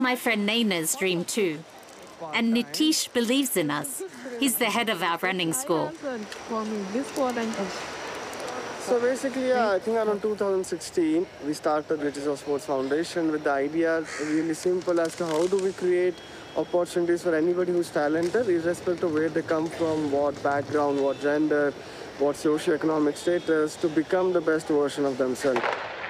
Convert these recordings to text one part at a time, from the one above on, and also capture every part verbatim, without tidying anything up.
My friend Naina's dream too. And Nitish believes in us. He's the head of our running school. So basically, yeah, I think around two thousand sixteen, we started British Sports Foundation with the idea really simple as to how do we create opportunities for anybody who's talented, irrespective of where they come from, what background, what gender, what socio-economic status, to become the best version of themselves.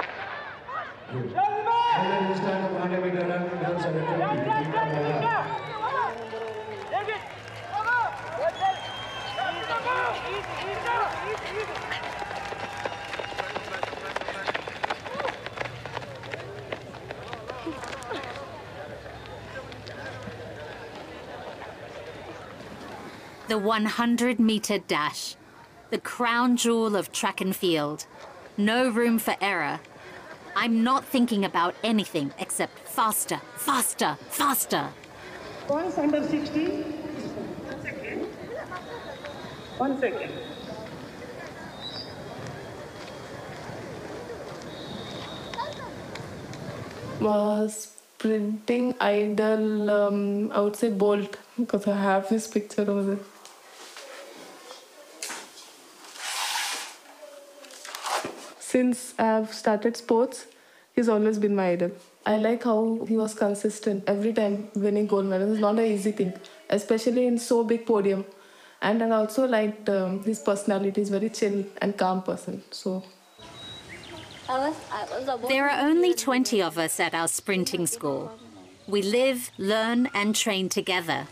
The one hundred meter dash, the crown jewel of track and field. No room for error. I'm not thinking about anything except faster, faster, faster. Points under sixty. One second. One second. Uh, sprinting idol, um, I would say Bolt, because I have his picture over there. Since I've started sports, he's always been my idol. I like how he was consistent every time winning gold medals. It's not an easy thing, especially in so big podium. And I also liked um, his personality. He's very chill and calm person. So. There are only twenty of us at our sprinting school. We live, learn, and train together.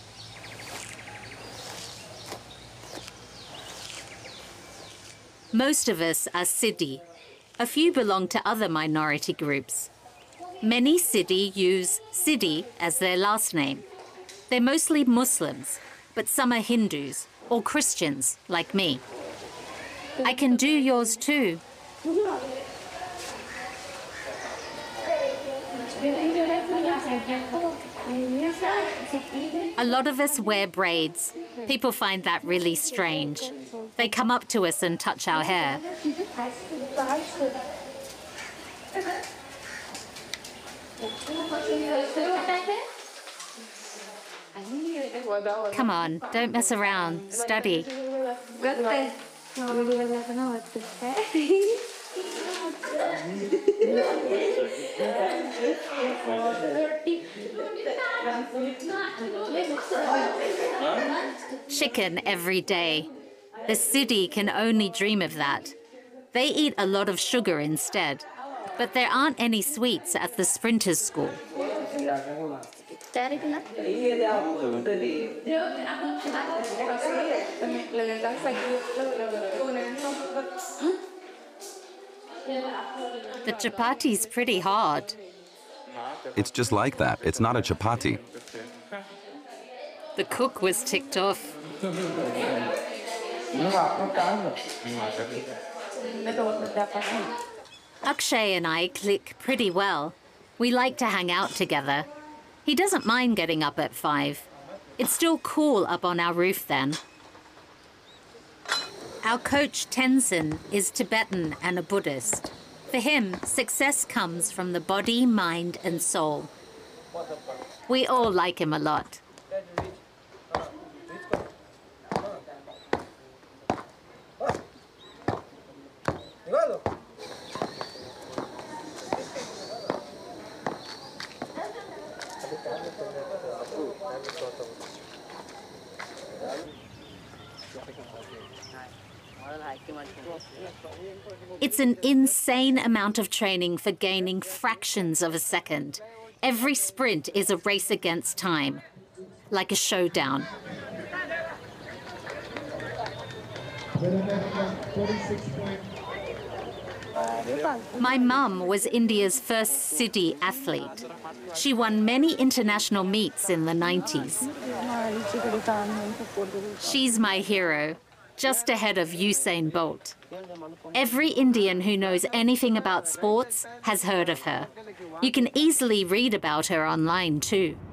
Most of us are Siddhi. A few belong to other minority groups. Many Siddhi use Siddhi as their last name. They're mostly Muslims, but some are Hindus or Christians, like me. I can do yours too. A lot of us wear braids. People find that really strange. They come up to us and touch our hair. Come on, don't mess around. Study. Chicken every day. The Siddhi can only dream of that. They eat a lot of sugar instead. But there aren't any sweets at the sprinters' school. The chapati's pretty hard. It's just like that. It's not a chapati. The cook was ticked off. Akshay and I click pretty well. We like to hang out together. He doesn't mind getting up at five. It's still cool up on our roof then. Our coach Tenzin is Tibetan and a Buddhist. For him, success comes from the body, mind, and soul. We all like him a lot. It's an insane amount of training for gaining fractions of a second. Every sprint is a race against time, like a showdown. My mum was India's first Siddhi athlete. She won many international meets in the nineties. She's my hero, just ahead of Usain Bolt. Every Indian who knows anything about sports has heard of her. You can easily read about her online too.